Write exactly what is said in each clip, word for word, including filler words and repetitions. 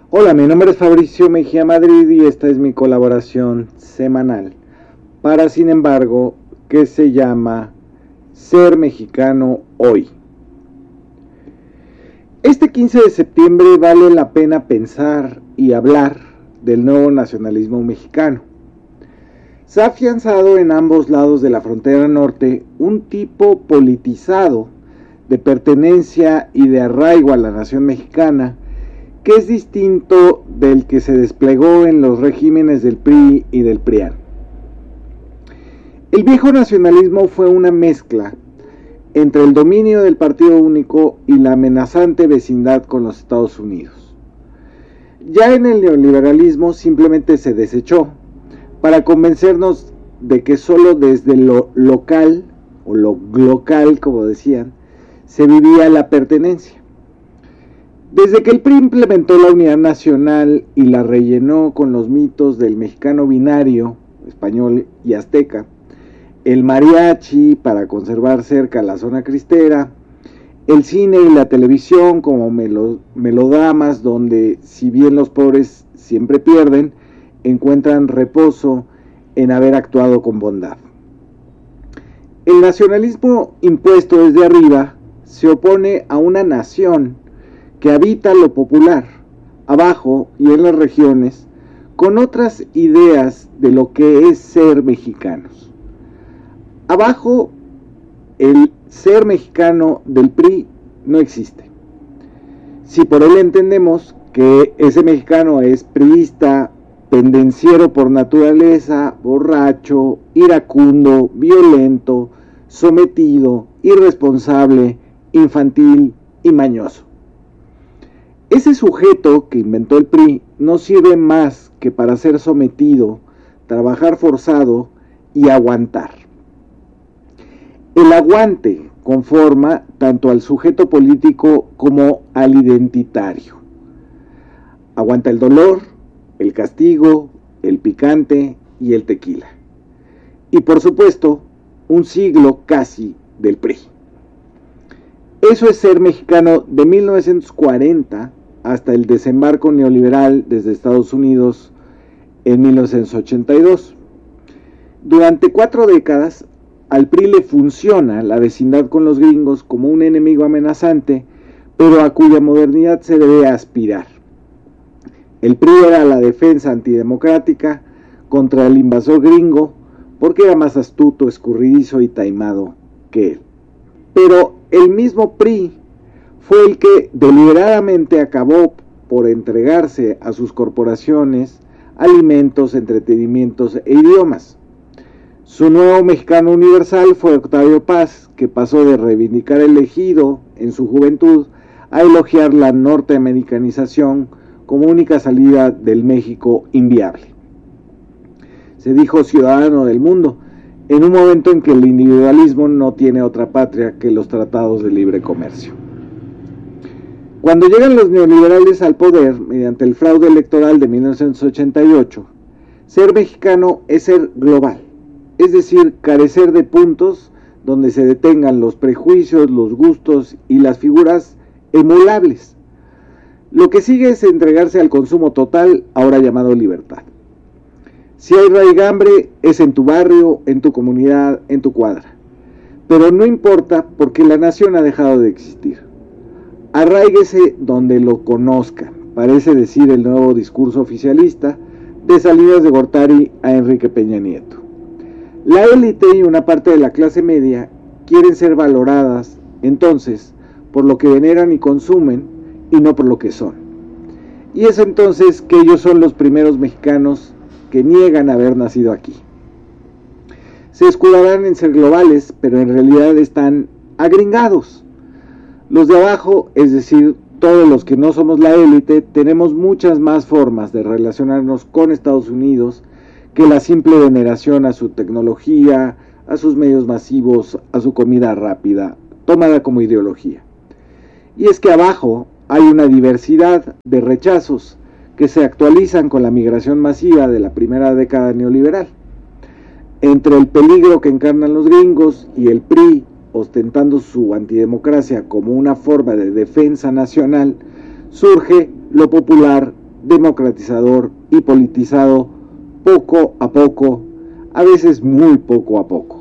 Hola, mi nombre es Fabricio Mejía Madrid y esta es mi colaboración semanal para, sin embargo, que se llama Ser Mexicano Hoy. Este quince de septiembre vale la pena pensar y hablar del nuevo nacionalismo mexicano. Se ha afianzado en ambos lados de la frontera norte un tipo politizado de pertenencia y de arraigo a la nación mexicana que es distinto del que se desplegó en los regímenes del P R I y del PRIAN. El viejo nacionalismo fue una mezcla entre el dominio del Partido Único y la amenazante vecindad con los Estados Unidos. Ya en el neoliberalismo simplemente se desechó para convencernos de que solo desde lo local, o lo glocal, como decían, se vivía la pertenencia. Desde que el P R I implementó la unidad nacional y la rellenó con los mitos del mexicano binario, español y azteca, el mariachi para conservar cerca la zona cristera, el cine y la televisión como melo, melodramas donde, si bien los pobres siempre pierden, encuentran reposo en haber actuado con bondad. El nacionalismo impuesto desde arriba se opone a una nación que habita lo popular, abajo y en las regiones, con otras ideas de lo que es ser mexicanos. Abajo, el ser mexicano del P R I no existe. Si por él entendemos que ese mexicano es priista, pendenciero por naturaleza, borracho, iracundo, violento, sometido, irresponsable, infantil y mañoso. Ese sujeto que inventó el P R I no sirve más que para ser sometido, trabajar forzado y aguantar. El aguante conforma tanto al sujeto político como al identitario. Aguanta el dolor, el castigo, el picante y el tequila. Y por supuesto, un siglo casi del P R I. Eso es ser mexicano de mil novecientos cuarenta hasta el desembarco neoliberal desde Estados Unidos en mil novecientos ochenta y dos. Durante cuatro décadas, al P R I le funciona la vecindad con los gringos como un enemigo amenazante, pero a cuya modernidad se debe aspirar. El P R I era la defensa antidemocrática contra el invasor gringo porque era más astuto, escurridizo y taimado que él. Pero el mismo P R I fue el que deliberadamente acabó por entregarse a sus corporaciones alimentos, entretenimientos e idiomas. Su nuevo mexicano universal fue Octavio Paz, que pasó de reivindicar el ejido en su juventud a elogiar la norteamericanización como única salida del México inviable. Se dijo ciudadano del mundo, en un momento en que el individualismo no tiene otra patria que los tratados de libre comercio. Cuando llegan los neoliberales al poder, mediante el fraude electoral de mil novecientos ochenta y ocho, ser mexicano es ser global, es decir, carecer de puntos donde se detengan los prejuicios, los gustos y las figuras emulables. Lo que sigue es entregarse al consumo total, ahora llamado libertad. Si hay raigambre, es en tu barrio, en tu comunidad, en tu cuadra. Pero no importa porque la nación ha dejado de existir. Arráiguese donde lo conozca, parece decir el nuevo discurso oficialista de Salinas de Gortari a Enrique Peña Nieto. La élite y una parte de la clase media quieren ser valoradas, entonces, por lo que veneran y consumen, y no por lo que son. Y es entonces que ellos son los primeros mexicanos que niegan haber nacido aquí. Se escudarán en ser globales, pero en realidad están agringados. Los de abajo, es decir, todos los que no somos la élite, tenemos muchas más formas de relacionarnos con Estados Unidos que la simple veneración a su tecnología, a sus medios masivos, a su comida rápida, tomada como ideología. Y es que abajo hay una diversidad de rechazos que se actualizan con la migración masiva de la primera década neoliberal. Entre el peligro que encarnan los gringos y el P R I, ostentando su antidemocracia como una forma de defensa nacional, surge lo popular democratizador y politizado poco a poco, a veces muy poco a poco.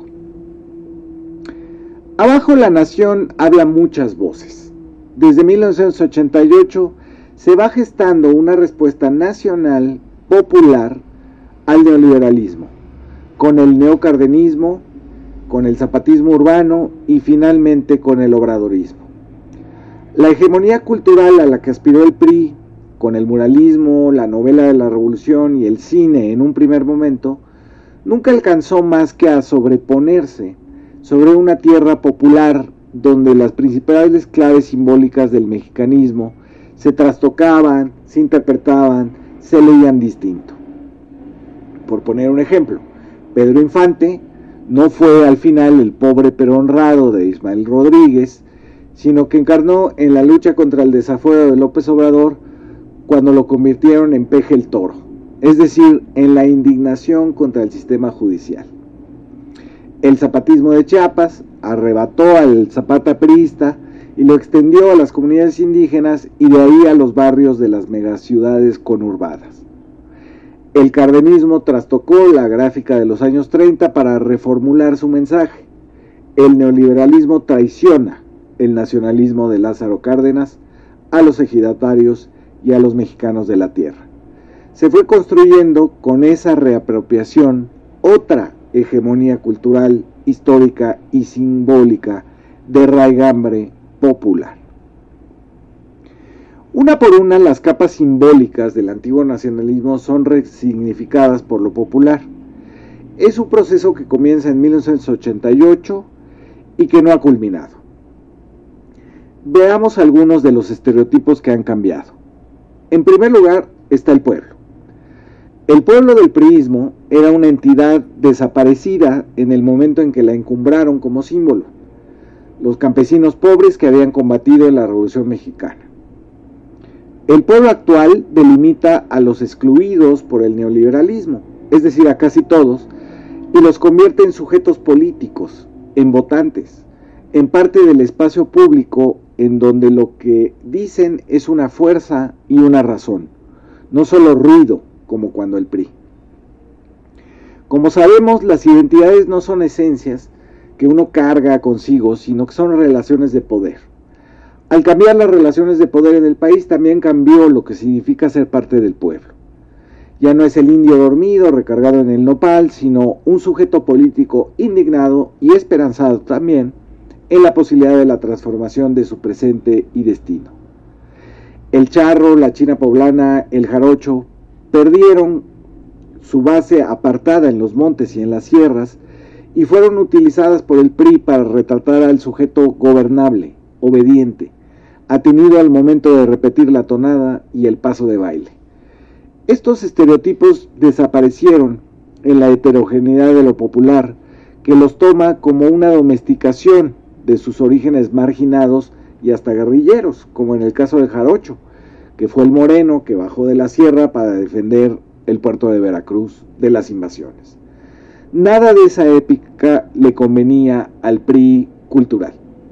Abajo la nación habla muchas voces. Desde mil novecientos ochenta y ocho se va gestando una respuesta nacional popular al neoliberalismo, con el neocardenismo, con el zapatismo urbano y finalmente con el obradorismo. La hegemonía cultural a la que aspiró el P R I, con el muralismo, la novela de la revolución y el cine en un primer momento, nunca alcanzó más que a sobreponerse sobre una tierra popular donde las principales claves simbólicas del mexicanismo se trastocaban, se interpretaban, se leían distinto. Por poner un ejemplo, Pedro Infante no fue al final el pobre pero honrado de Ismael Rodríguez, sino que encarnó en la lucha contra el desafuero de López Obrador cuando lo convirtieron en Peje el Toro, es decir, en la indignación contra el sistema judicial. El zapatismo de Chiapas arrebató al zapata priista y lo extendió a las comunidades indígenas y de ahí a los barrios de las megaciudades conurbadas. El cardenismo trastocó la gráfica de los años treinta para reformular su mensaje. El neoliberalismo traiciona el nacionalismo de Lázaro Cárdenas, a los ejidatarios y a los mexicanos de la tierra. Se fue construyendo con esa reapropiación otra hegemonía cultural, histórica y simbólica de raigambre popular. Una por una, las capas simbólicas del antiguo nacionalismo son resignificadas por lo popular. Es un proceso que comienza en mil novecientos ochenta y ocho y que no ha culminado. Veamos algunos de los estereotipos que han cambiado. En primer lugar está el pueblo. El pueblo del priismo era una entidad desaparecida en el momento en que la encumbraron como símbolo, los campesinos pobres que habían combatido en la Revolución Mexicana. El pueblo actual delimita a los excluidos por el neoliberalismo, es decir, a casi todos, y los convierte en sujetos políticos, en votantes, en parte del espacio público en donde lo que dicen es una fuerza y una razón, no solo ruido, como cuando el P R I. Como sabemos, las identidades no son esencias que uno carga consigo, sino que son relaciones de poder. Al cambiar las relaciones de poder en el país, también cambió lo que significa ser parte del pueblo. Ya no es el indio dormido, recargado en el nopal, sino un sujeto político indignado y esperanzado también en la posibilidad de la transformación de su presente y destino. El charro, la china poblana, el jarocho, perdieron su base apartada en los montes y en las sierras y fueron utilizadas por el P R I para retratar al sujeto gobernable, obediente, atenido al momento de repetir la tonada y el paso de baile. Estos estereotipos desaparecieron en la heterogeneidad de lo popular, que los toma como una domesticación de sus orígenes marginados y hasta guerrilleros, como en el caso del jarocho, que fue el moreno que bajó de la sierra para defender el puerto de Veracruz de las invasiones. Nada de esa épica le convenía al P R I cultural.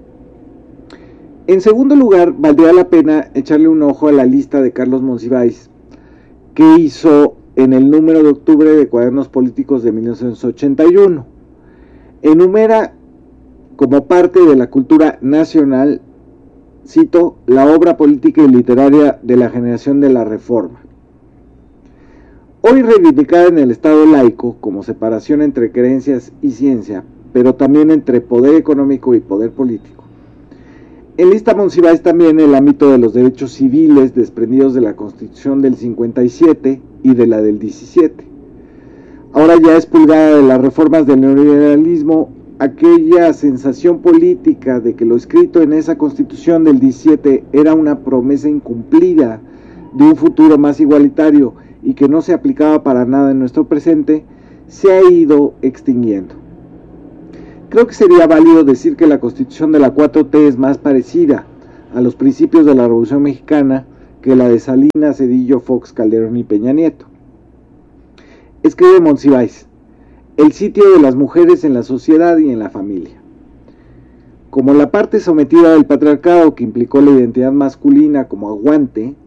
En segundo lugar, valdría la pena echarle un ojo a la lista de Carlos Monsiváis, que hizo en el número de octubre de Cuadernos Políticos de mil novecientos ochenta y uno. Enumera como parte de la cultura nacional, cito, la obra política y literaria de la generación de la Reforma. Hoy reivindicada en el Estado laico como separación entre creencias y ciencia, pero también entre poder económico y poder político. Enlista Monsiváis también el ámbito de los derechos civiles desprendidos de la Constitución del cincuenta y siete y de la del diecisiete. Ahora ya expulgada de las reformas del neoliberalismo, aquella sensación política de que lo escrito en esa Constitución del diecisiete era una promesa incumplida de un futuro más igualitario y que no se aplicaba para nada en nuestro presente, se ha ido extinguiendo. Creo que sería válido decir que la Constitución de la cuatro T es más parecida a los principios de la Revolución Mexicana que la de Salinas, Zedillo, Fox, Calderón y Peña Nieto. Escribe Monsiváis: el sitio de las mujeres en la sociedad y en la familia. Como la parte sometida del patriarcado que implicó la identidad masculina como aguante,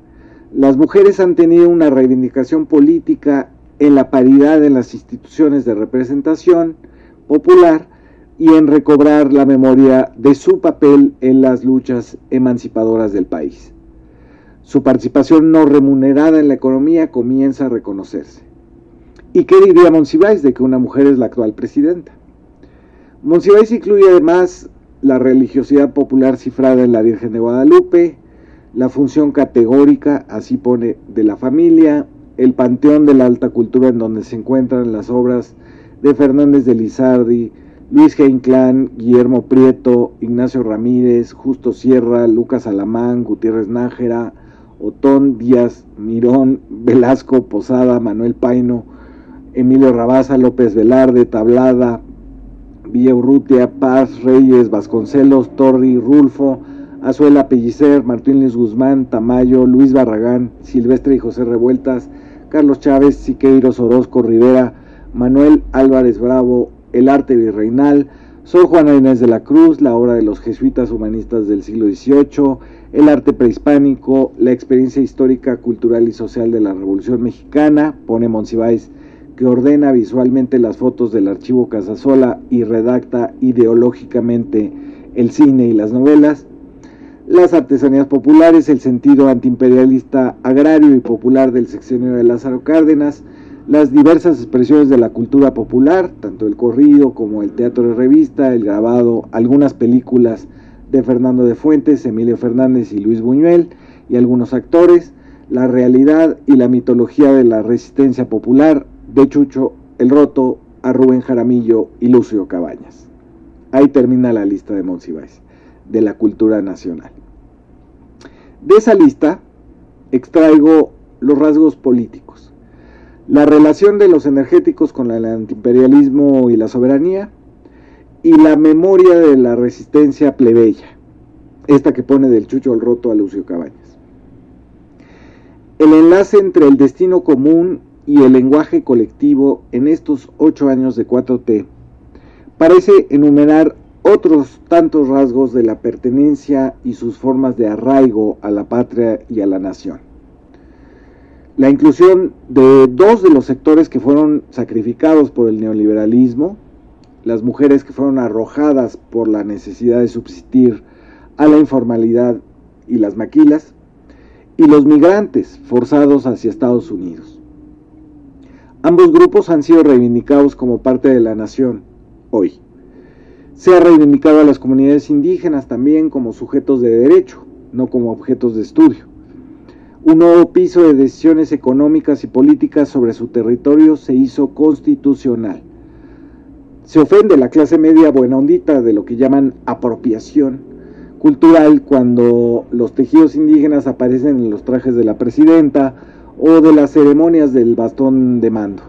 Las mujeres han tenido una reivindicación política en la paridad en las instituciones de representación popular y en recobrar la memoria de su papel en las luchas emancipadoras del país. Su participación no remunerada en la economía comienza a reconocerse. ¿Y qué diría Monsiváis de que una mujer es la actual presidenta? Monsiváis incluye además la religiosidad popular cifrada en la Virgen de Guadalupe, la función categórica, así pone, de la familia, el panteón de la alta cultura en donde se encuentran las obras de Fernández de Lizardi, Luis G. Inclán, Guillermo Prieto, Ignacio Ramírez, Justo Sierra, Lucas Alamán, Gutiérrez Nájera, Otón, Díaz, Mirón, Velasco, Posada, Manuel Paino, Emilio Rabasa, López Velarde, Tablada, Villaurrutia, Paz, Reyes, Vasconcelos, Torri, Rulfo, Azuela Pellicer, Martín Luis Guzmán, Tamayo, Luis Barragán, Silvestre y José Revueltas, Carlos Chávez, Siqueiros, Orozco, Rivera, Manuel Álvarez Bravo, El arte virreinal, Sor Juana Inés de la Cruz, la obra de los jesuitas humanistas del siglo dieciocho, el arte prehispánico, la experiencia histórica, cultural y social de la Revolución Mexicana, pone Monsiváis, que ordena visualmente las fotos del archivo Casasola y redacta ideológicamente el cine y las novelas, las artesanías populares, el sentido antiimperialista agrario y popular del sexenio de Lázaro Cárdenas, las diversas expresiones de la cultura popular, tanto el corrido como el teatro de revista, el grabado, algunas películas de Fernando de Fuentes, Emilio Fernández y Luis Buñuel, y algunos actores, la realidad y la mitología de la resistencia popular, de Chucho el Roto a Rubén Jaramillo y Lucio Cabañas. Ahí termina la lista de Monsiváis, de la cultura nacional. De esa lista extraigo los rasgos políticos. La relación de los energéticos con el antiimperialismo y la soberanía, y la memoria de la resistencia plebeya, esta que pone del Chucho el Roto a Lucio Cabañas. El enlace entre el destino común y el lenguaje colectivo en estos ocho años de cuatro T parece enumerar otros tantos rasgos de la pertenencia y sus formas de arraigo a la patria y a la nación. La inclusión de dos de los sectores que fueron sacrificados por el neoliberalismo, las mujeres que fueron arrojadas por la necesidad de subsistir a la informalidad y las maquilas, y los migrantes forzados hacia Estados Unidos. Ambos grupos han sido reivindicados como parte de la nación hoy. Se ha reivindicado a las comunidades indígenas también como sujetos de derecho, no como objetos de estudio. Un nuevo piso de decisiones económicas y políticas sobre su territorio se hizo constitucional. Se ofende la clase media buena ondita de lo que llaman apropiación cultural cuando los tejidos indígenas aparecen en los trajes de la presidenta o de las ceremonias del bastón de mando.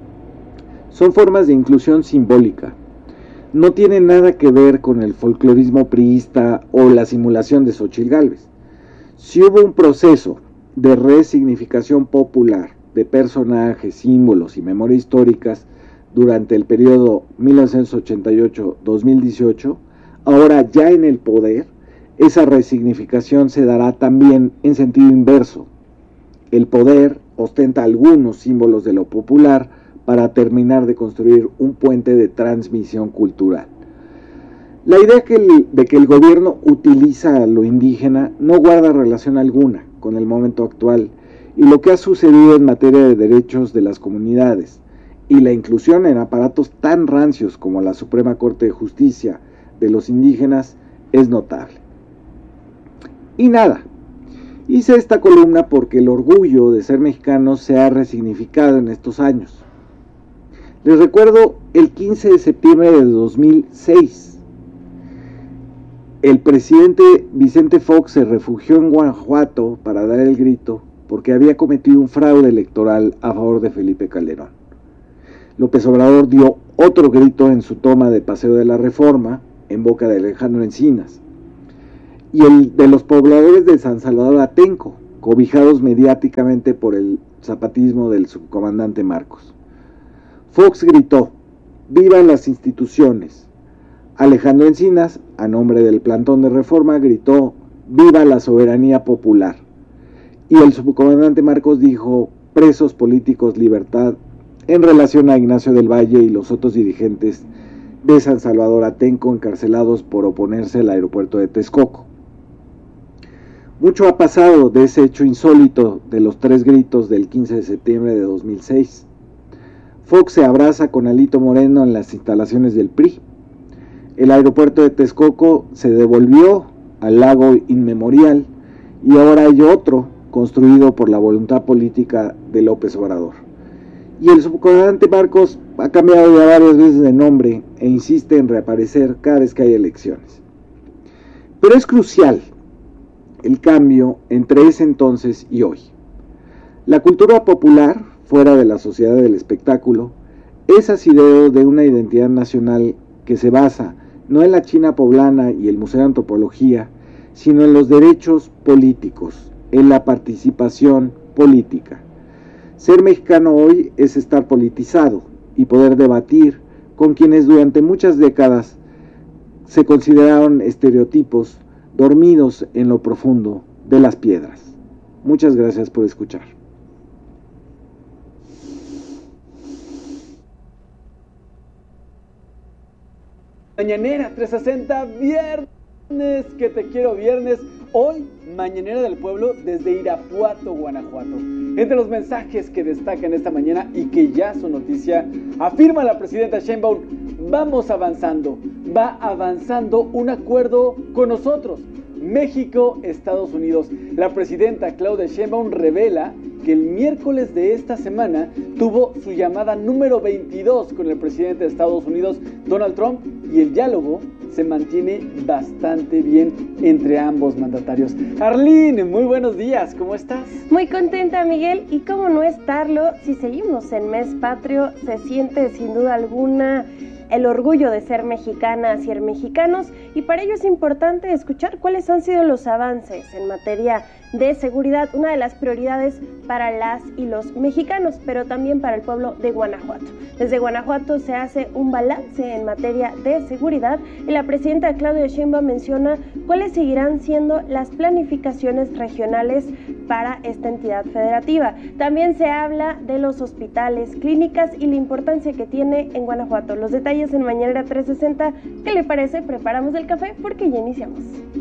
Son formas de inclusión simbólica. No tienen nada que ver con el folclorismo priista o la simulación de Xóchitl Gálvez. Si hubo un proceso de resignificación popular de personajes, símbolos y memoria históricas durante el periodo mil novecientos ochenta y ocho a dos mil dieciocho, ahora ya en el poder, esa resignificación se dará también en sentido inverso. El poder ostenta algunos símbolos de lo popular para terminar de construir un puente de transmisión cultural. La idea que el, de que el gobierno utiliza lo indígena no guarda relación alguna con el momento actual y lo que ha sucedido en materia de derechos de las comunidades y la inclusión en aparatos tan rancios como la Suprema Corte de Justicia de los indígenas es notable. Y nada, hice esta columna porque el orgullo de ser mexicano se ha resignificado en estos años. Les recuerdo el quince de septiembre de dos mil seis. El presidente Vicente Fox se refugió en Guanajuato para dar el grito porque había cometido un fraude electoral a favor de Felipe Calderón. López Obrador dio otro grito en su toma de Paseo de la Reforma en boca de Alejandro Encinas y el de los pobladores de San Salvador Atenco, cobijados mediáticamente por el zapatismo del subcomandante Marcos. Fox gritó: ¡vivan las instituciones! Alejandro Encinas, a nombre del plantón de Reforma, gritó: ¡viva la soberanía popular! y el subcomandante Marcos dijo: presos políticos, libertad, en relación a Ignacio del Valle y los otros dirigentes de San Salvador Atenco encarcelados por oponerse al aeropuerto de Texcoco. Mucho ha pasado de ese hecho insólito de los tres gritos del quince de septiembre de dos mil seis. Fox se abraza con Alito Moreno en las instalaciones del P R I. El aeropuerto de Texcoco se devolvió al lago inmemorial y ahora hay otro construido por la voluntad política de López Obrador. Y el subcomandante Marcos ha cambiado ya varias veces de nombre e insiste en reaparecer cada vez que hay elecciones. Pero es crucial el cambio entre ese entonces y hoy. La cultura popular, fuera de la sociedad del espectáculo, es asidero de una identidad nacional que se basa no en la China poblana y el Museo de Antropología, sino en los derechos políticos, en la participación política. Ser mexicano hoy es estar politizado y poder debatir con quienes durante muchas décadas se consideraron estereotipos dormidos en lo profundo de las piedras. Muchas gracias por escuchar. Mañanera trescientos sesenta, viernes, que te quiero viernes. Hoy, Mañanera del Pueblo desde Irapuato, Guanajuato. Entre los mensajes que destacan esta mañana y que ya son noticia, afirma la presidenta Sheinbaum: vamos avanzando, va avanzando un acuerdo con nosotros, México, Estados Unidos. La presidenta Claudia Sheinbaum revela que el miércoles de esta semana tuvo su llamada número veintidós con el presidente de Estados Unidos, Donald Trump, y el diálogo se mantiene bastante bien entre ambos mandatarios. Arlene, muy buenos días, ¿cómo estás? Muy contenta, Miguel, y cómo no estarlo, si seguimos en Mes Patrio, se siente sin duda alguna el orgullo de ser mexicana, ser mexicanos, y para ello es importante escuchar cuáles han sido los avances en materia de seguridad, una de las prioridades para las y los mexicanos, pero también para el pueblo de Guanajuato. Desde Guanajuato se hace un balance en materia de seguridad y la presidenta Claudia Sheinbaum menciona cuáles seguirán siendo las planificaciones regionales para esta entidad federativa. También se habla de los hospitales, clínicas y la importancia que tiene en Guanajuato. Los detalles en Mañanera trescientos sesenta. ¿Qué le parece? Preparamos el café porque ya iniciamos.